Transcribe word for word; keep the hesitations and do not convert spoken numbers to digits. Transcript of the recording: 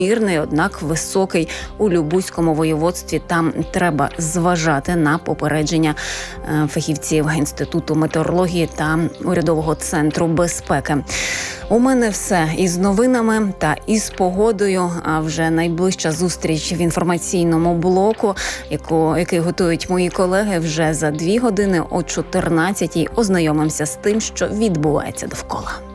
Мірний, однак високий у Любузькому воєводстві. Там треба зважати на попередження фахівців Інституту метеорології та Урядового центру безпеки. У мене все із новинами та із погодою. А вже найближча зустріч в інформаційному блоку, яку, який готують мої колеги, вже за дві години о чотирнадцятій. Ознайомимося з тим, що відбувається довкола.